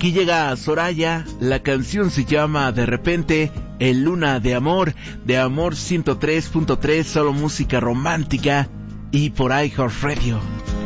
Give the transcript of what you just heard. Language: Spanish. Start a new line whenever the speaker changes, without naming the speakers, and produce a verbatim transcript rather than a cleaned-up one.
Aquí llega Soraya, la canción se llama De repente, El Luna de Amor, de Amor ciento tres punto tres, solo música romántica y por iHeartRadio.